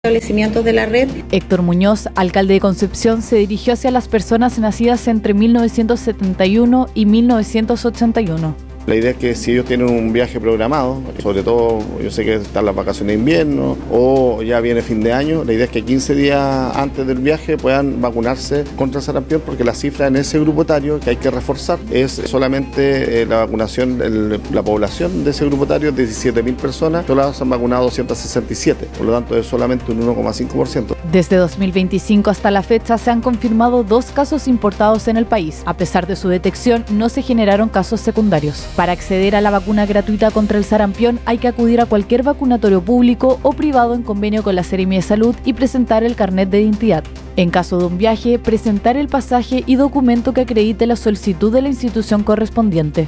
establecimientos de la red. Héctor Muñoz, alcalde de Concepción, se dirigió hacia las personas nacidas entre 1971 y 1981. La idea es que si ellos tienen un viaje programado, sobre todo yo sé que están las vacaciones de invierno o ya viene fin de año, la idea es que 15 días antes del viaje puedan vacunarse contra el sarampión, porque la cifra en ese grupo etario que hay que reforzar es solamente la vacunación, la población de ese grupo etario de 17.000 personas, solo se han vacunado 267, por lo tanto es solamente un 1,5%. Desde 2025 hasta la fecha se han confirmado 2 casos importados en el país. A pesar de su detección, no se generaron casos secundarios. Para acceder a la vacuna gratuita contra el sarampión hay que acudir a cualquier vacunatorio público o privado en convenio con la Seremi de Salud y presentar el carnet de identidad. En caso de un viaje, presentar el pasaje y documento que acredite la solicitud de la institución correspondiente.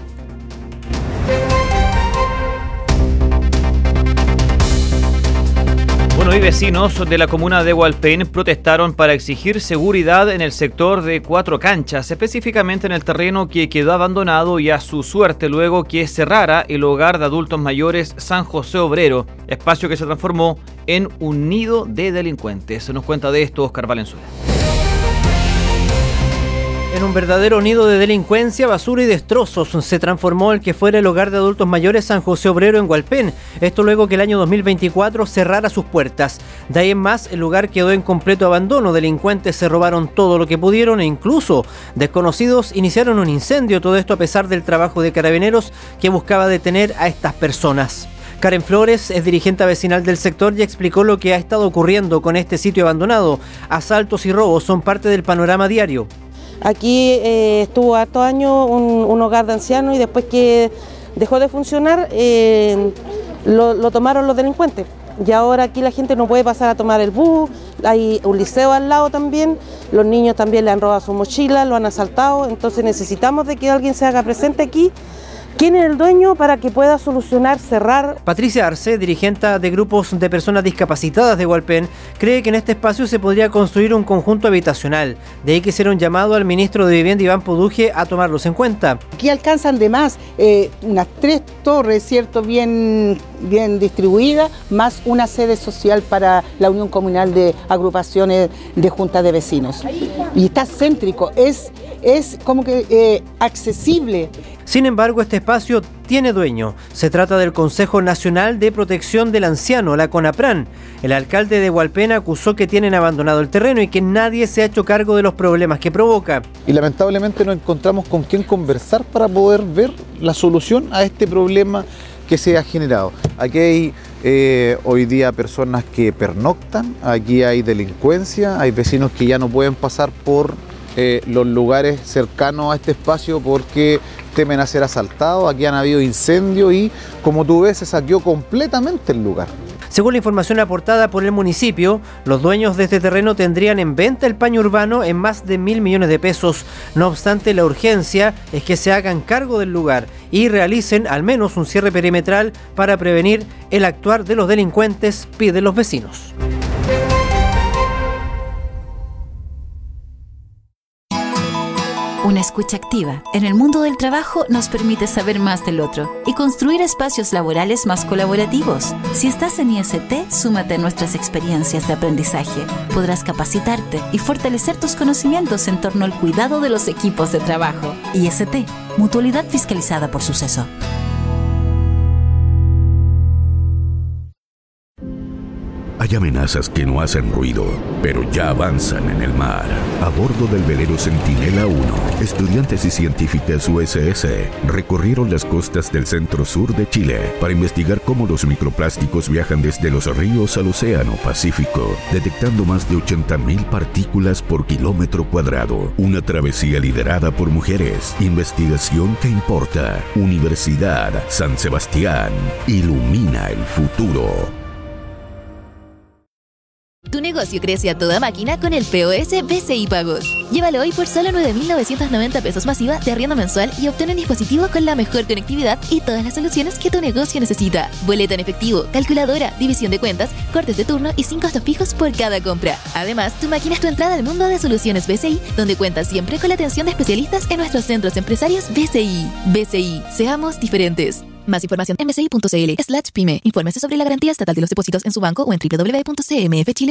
Bueno, y vecinos de la comuna de Hualpén protestaron para exigir seguridad en el sector de 4 canchas, específicamente en el terreno que quedó abandonado y a su suerte luego que cerrara el hogar de adultos mayores San José Obrero, espacio que se transformó en un nido de delincuentes. Nos cuenta de esto Oscar Valenzuela. En un verdadero nido de delincuencia, basura y destrozos se transformó el que fuera el hogar de adultos mayores San José Obrero en Hualpén. Esto luego que el año 2024 cerrara sus puertas. De ahí en más, el lugar quedó en completo abandono. Delincuentes se robaron todo lo que pudieron e incluso desconocidos iniciaron un incendio. Todo esto a pesar del trabajo de carabineros que buscaba detener a estas personas. Karen Flores es dirigente vecinal del sector y explicó lo que ha estado ocurriendo con este sitio abandonado. Asaltos y robos son parte del panorama diario. Aquí estuvo hartos años un hogar de ancianos y después que dejó de funcionar lo tomaron los delincuentes. Y ahora aquí la gente no puede pasar a tomar el bus, hay un liceo al lado también, los niños también le han robado su mochila, lo han asaltado, entonces necesitamos de que alguien se haga presente aquí. ¿Quién es el dueño para que pueda solucionar, cerrar? Patricia Arce, dirigente de grupos de personas discapacitadas de Hualpén, cree que en este espacio se podría construir un conjunto habitacional. De ahí que hicieron llamado al ministro de Vivienda, Iván Poduje, a tomarlos en cuenta. Aquí alcanzan de más unas 3 torres, ¿cierto? Bien distribuidas, más una sede social para la Unión Comunal de Agrupaciones de Juntas de Vecinos. Y está céntrico, es como que accesible. Sin embargo, este espacio tiene dueño. Se trata del Consejo Nacional de Protección del Anciano, la CONAPRAN. El alcalde de Hualpén acusó que tienen abandonado el terreno y que nadie se ha hecho cargo de los problemas que provoca. Y lamentablemente no encontramos con quién conversar para poder ver la solución a este problema que se ha generado. Aquí hay hoy día personas que pernoctan, aquí hay delincuencia, hay vecinos que ya no pueden pasar por los lugares cercanos a este espacio porque temen a ser asaltados. Aquí han habido incendios y, como tú ves, se saqueó completamente el lugar. Según la información aportada por el municipio, los dueños de este terreno tendrían en venta el paño urbano en más de 1.000 millones de pesos. No obstante, la urgencia es que se hagan cargo del lugar y realicen al menos un cierre perimetral para prevenir el actuar de los delincuentes, piden los vecinos. Una escucha activa en el mundo del trabajo nos permite saber más del otro y construir espacios laborales más colaborativos. Si estás en IST, súmate a nuestras experiencias de aprendizaje. Podrás capacitarte y fortalecer tus conocimientos en torno al cuidado de los equipos de trabajo. IST, Mutualidad Fiscalizada por Suceso. Hay amenazas que no hacen ruido, pero ya avanzan en el mar. A bordo del velero Centinela 1, estudiantes y científicas USS recorrieron las costas del centro-sur de Chile para investigar cómo los microplásticos viajan desde los ríos al Océano Pacífico, detectando más de 80.000 partículas por kilómetro cuadrado. Una travesía liderada por mujeres. Investigación que importa. Universidad San Sebastián. Ilumina el futuro. Tu negocio crece a toda máquina con el POS BCI Pagos. Llévalo hoy por solo 9.990 pesos masiva de arriendo mensual y obtén un dispositivo con la mejor conectividad y todas las soluciones que tu negocio necesita. Boleta en efectivo, calculadora, división de cuentas, cortes de turno y 5 costos fijos por cada compra. Además, tu máquina es tu entrada al mundo de soluciones BCI, donde cuentas siempre con la atención de especialistas en nuestros centros empresarios BCI. BCI, seamos diferentes. Más información en mci.cl/pyme. Infórmese sobre la garantía estatal de los depósitos en su banco o en www.cmfchile.cl.